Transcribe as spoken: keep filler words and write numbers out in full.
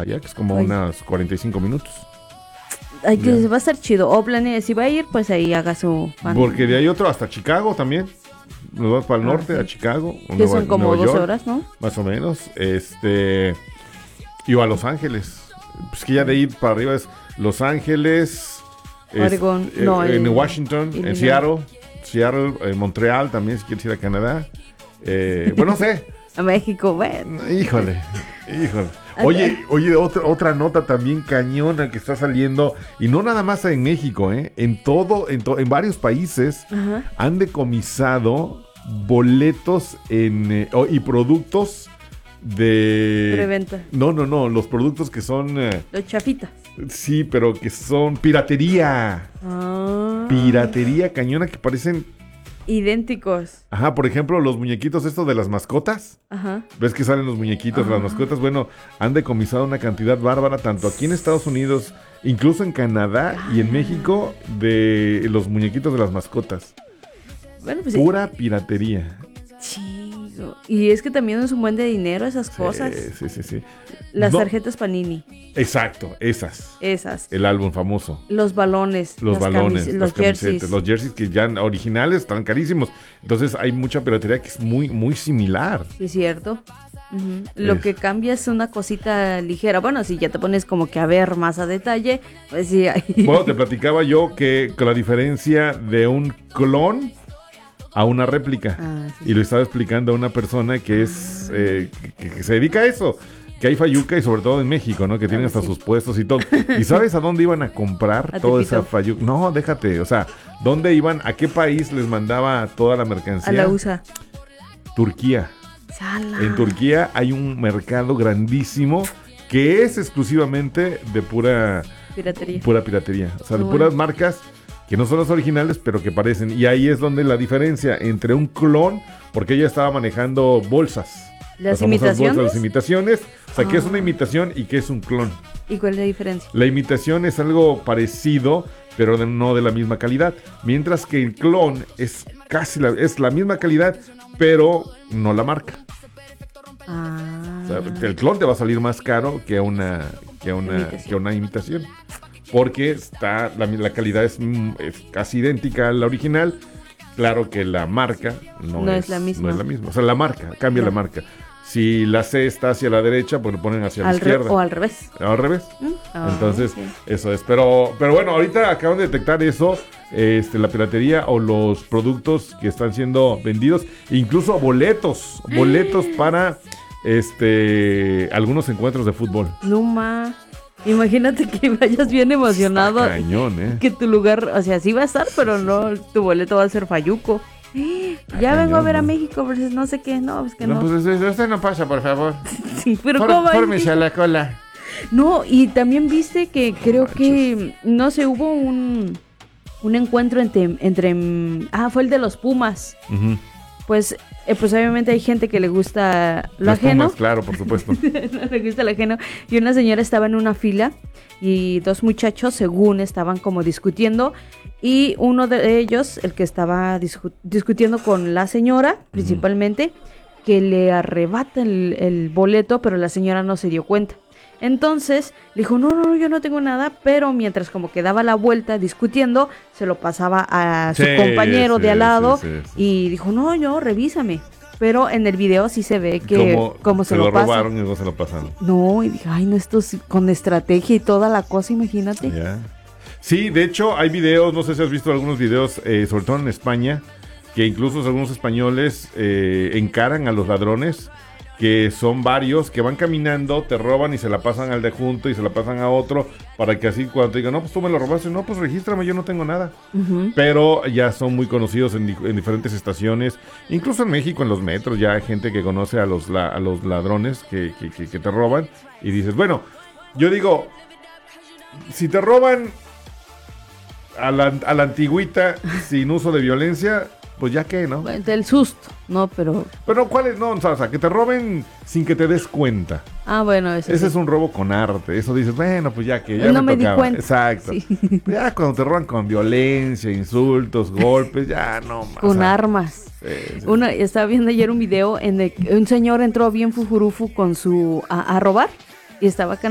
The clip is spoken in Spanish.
allá, que es como Ay. unas cuarenta y cinco minutos. Ay, que Ya. va a estar chido. O planea, si va a ir, pues ahí haga su fan. Porque de ahí otro hasta Chicago también. Nos vamos para el Ah, norte, sí. a Chicago. o Que Nueva- son como Nueva doce York, horas, ¿no? más o menos. Este. Y a Los Ángeles. Pues que ya de ir para arriba es Los Ángeles. es- Oregón, eh, no, en el- Washington, en Illinois. Seattle. Seattle, en Montreal también, si quieres ir a Canadá. Eh, bueno, no sé. A México, bueno. Híjole, híjole. Oye, oye, otra, otra nota también cañona que está saliendo, y no nada más en México, ¿eh? En todo, en, to- en varios países Ajá. han decomisado boletos en, eh, oh, y productos de... Preventa. No, no, no, los productos que son... eh, Los chafitas. sí, pero que son piratería. Ah. Piratería cañona que parecen... Idénticos. Ajá, por ejemplo, los muñequitos estos de las mascotas. Ajá. ¿Ves que salen los muñequitos, las Ah. mascotas? Bueno, han decomisado una cantidad bárbara, tanto aquí en Estados Unidos, incluso en Canadá y en México, de los muñequitos de las mascotas. Bueno, pues Pura piratería. chido. Y es que también es un buen de dinero esas cosas. Sí, sí, sí, sí. Las No, tarjetas Panini. exacto, esas. Esas. El álbum famoso. Los balones. Los las balones, camis- las los camisetas, jerseys. los jerseys que ya originales están carísimos. Entonces hay mucha piratería que es muy, muy similar. Sí, es cierto. Ujú. Lo Es- que cambia es una cosita ligera. Bueno, si ya te pones como que a ver más a detalle, pues sí. ahí- Bueno, te platicaba yo que con la diferencia de un clon a una réplica. Ah, sí, Y lo estaba explicando a una persona que es eh, que, que se dedica a eso. Que hay fayuca y sobre todo en México, ¿no? Que tienen Ah, hasta sí. sus puestos y todo. ¿Y sabes a dónde iban a comprar A toda Tepito. esa fayuca? No, déjate. O sea, ¿dónde iban? ¿A qué país les mandaba toda la mercancía? a la U S A. Turquía. Sala. En Turquía hay un mercado grandísimo que es exclusivamente de pura, Piratería. pura piratería. O sea, de Qué puras bueno. marcas que no son las originales, pero que parecen. Y ahí es donde la diferencia entre un clon, porque ella estaba manejando bolsas. ¿Las famosas imitaciones? bolsas, las imitaciones. O sea, que es Ah. una imitación y que es un clon. ¿Y cuál es la diferencia? La imitación es algo parecido, pero de- no de la misma calidad. Mientras que el clon es casi la, es la misma calidad, pero no la marca. Ah. O sea, el clon te va a salir más caro que una, que una, Imitación. que una imitación. Porque está, la, la calidad es, mm, es casi idéntica a la original. Claro que la marca no, No es, es la misma. no es la misma. O sea, la marca, cambia Ya. la marca. Si la C está hacia la derecha, pues lo ponen hacia Al la re- izquierda. o al revés. Al revés. ¿Mm? Ah, Entonces, ok. eso es. Pero, pero bueno, ahorita acaban de detectar eso, este, la piratería o los productos que están siendo vendidos, incluso boletos, boletos para este algunos encuentros de fútbol. No ma. Imagínate que vayas bien emocionado. Está cañón, ¿eh? Que tu lugar, o sea, sí va a estar, pero no, tu boleto va a ser Fayuco. Ya vengo a cañón, ver a ¿no? México versus no sé qué. No, es que No, no. pues ese- ese no pasa, por favor. Sí, pero For- ¿cómo va a fórmese ir? a la cola. No, y también viste que creo manches. que, no sé, hubo un, un encuentro entre, entre, ah, fue el de los Pumas. Ujú. Pues, eh, pues obviamente hay gente que le gusta lo Las ajeno. Pumas, claro, por supuesto. No le gusta lo ajeno. Y una señora estaba en una fila y dos muchachos, según estaban como discutiendo. Y uno de ellos, el que estaba discu- discutiendo con la señora, principalmente, que le arrebata el, el boleto, pero la señora no se dio cuenta. Entonces le dijo, no, no, yo no tengo nada, pero mientras como que daba la vuelta discutiendo, se lo pasaba a su Sí, compañero sí, de al lado sí, sí, sí. y dijo, no, yo, revísame. Pero en el video sí se ve que Como como se, lo, lo, pasa. robaron y luego se lo pasaron. No, y dije, ay, no, esto es con estrategia y toda la cosa, imagínate. Ya. Sí, de hecho hay videos, no sé si has visto algunos videos, eh, sobre todo en España, que incluso algunos españoles eh, encaran a los ladrones, que son varios, que van caminando, te roban y se la pasan al de junto y se la pasan a otro, para que así cuando te digan, no, pues tú me lo robaste, no, pues regístrame, yo no tengo nada. Ujú. Pero ya son muy conocidos en, di- en diferentes estaciones, incluso en México, en los metros, ya hay gente que conoce a los, la- a los ladrones que, que, que- que te roban, y dices, bueno, yo digo, si te roban a la, a la antigüita, sin uso de violencia, pues ya que, ¿no? Bueno, del susto, no, pero... Pero ¿cuál es? No, o sea, que te roben sin que te des cuenta. Ah, bueno, eso Ese sí. es un robo con arte. Eso dices, bueno, pues ya que ya No me, me di tocaba. cuenta. Exacto. Sí. Ya cuando te roban con violencia, insultos, golpes, ya no más. Con armas. Sí, sí. Una, estaba viendo ayer un video en el que un señor entró bien fujurufu con su... a, a robar y estaba